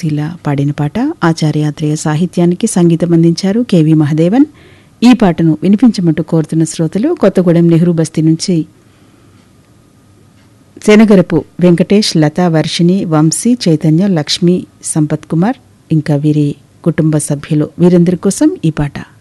సుశీల పాడిన పాట. ఆచార్యాత్రేయ సాహిత్యానికి సంగీతం అందించారు కెవి మహదేవన్. ఈ పాటను వినిపించమంటూ కోరుతున్న శ్రోతలు కొత్తగూడెం నెహ్రూ బస్తీ నుంచి శనగరపు వెంకటేష్, లతా, వర్షిణి, వంశీ, చైతన్య, లక్ష్మి, సంపత్ కుమార్, ఇంకా వీరి కుటుంబ సభ్యులు. వీరందరి కోసం ఈ పాట.